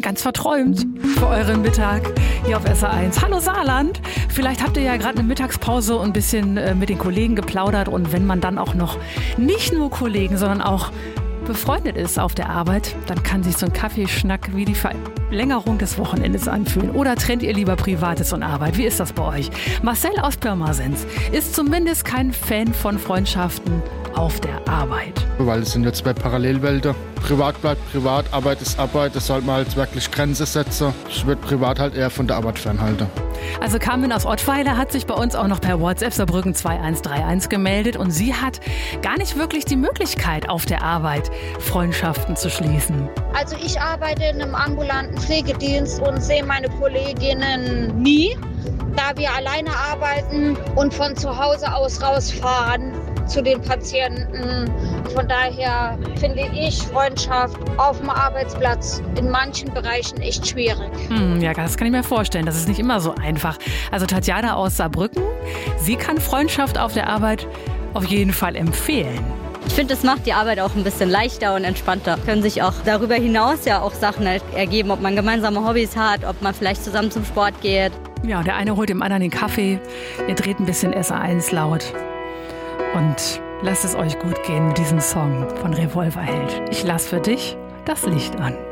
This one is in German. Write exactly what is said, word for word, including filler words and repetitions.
ganz verträumt für euren Mittag hier auf S R eins. Hallo Saarland! Vielleicht habt ihr ja gerade eine Mittagspause und ein bisschen äh, mit den Kollegen geplaudert. Und wenn man dann auch noch nicht nur Kollegen, sondern auch befreundet ist auf der Arbeit, dann kann sich so ein Kaffeeschnack wie die Verlängerung des Wochenendes anfühlen. Oder trennt ihr lieber Privates und Arbeit? Wie ist das bei euch? Marcel aus Pirmasens ist zumindest kein Fan von Freundschaften auf der Arbeit. Weil es sind jetzt zwei Parallelwelten. Privat bleibt privat, Arbeit ist Arbeit. Das sollte man halt wirklich Grenzen setzen. Ich würde privat halt eher von der Arbeit fernhalten. Also Carmen aus Ottweiler hat sich bei uns auch noch per WhatsApp Saarbrücken zwei eins drei eins gemeldet und sie hat gar nicht wirklich die Möglichkeit auf der Arbeit Freundschaften zu schließen. Also ich arbeite in einem ambulanten Pflegedienst und sehe meine Kolleginnen nie, da wir alleine arbeiten und von zu Hause aus rausfahren zu den Patienten. Von daher finde ich Freundschaft auf dem Arbeitsplatz in manchen Bereichen echt schwierig. Hm, ja, das kann ich mir vorstellen. Das ist nicht immer so einfach. Also Tatjana aus Saarbrücken, sie kann Freundschaft auf der Arbeit auf jeden Fall empfehlen. Ich finde, es macht die Arbeit auch ein bisschen leichter und entspannter. Können sich auch darüber hinaus ja auch Sachen ergeben, ob man gemeinsame Hobbys hat, ob man vielleicht zusammen zum Sport geht. Ja, der eine holt dem anderen den Kaffee, ihr dreht ein bisschen S R eins laut und lasst es euch gut gehen mit diesem Song von Revolverheld. Ich lass für dich das Licht an.